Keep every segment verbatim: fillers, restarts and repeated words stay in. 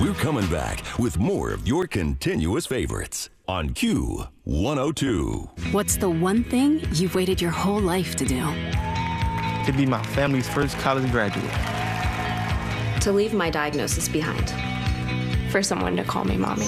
We're coming back with more of your continuous favorites on Q one oh two. What's the one thing you've waited your whole life to do? To be my family's first college graduate. To leave my diagnosis behind. For someone to call me mommy.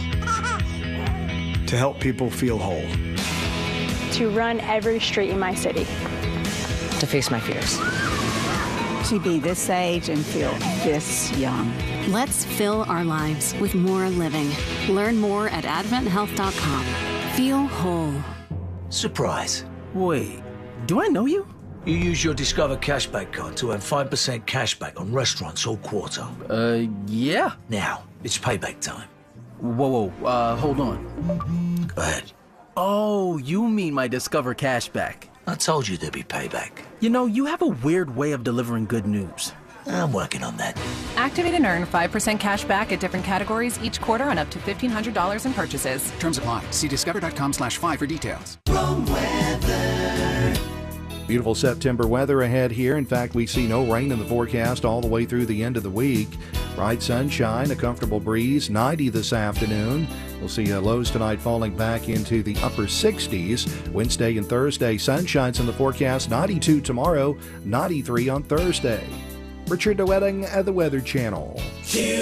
To help people feel whole. To run every street in my city. To face my fears. To be this age and feel this young. Let's fill our lives with more living. Learn more at advent health dot com. Feel whole. Surprise. Wait, do I know you? You use your Discover Cashback card to earn five percent cashback on restaurants all quarter. Uh, yeah. Now, it's payback time. Whoa, whoa, uh, hold on. Go ahead. Oh, you mean my Discover Cashback. I told you there'd be payback. You know, you have a weird way of delivering good news. I'm working on that. Activate and earn five percent cash back at different categories each quarter on up to fifteen hundred dollars in purchases. Terms apply. See discover.com slash five for details. Wrong weather. Beautiful September weather ahead here. In fact, we see no rain in the forecast all the way through the end of the week. Bright sunshine, a comfortable breeze, ninety this afternoon. We'll see uh, lows tonight falling back into the upper sixties. Wednesday and Thursday, sunshine's in the forecast, ninety-two tomorrow, ninety-three on Thursday. Richard DeWetting at the Weather Channel.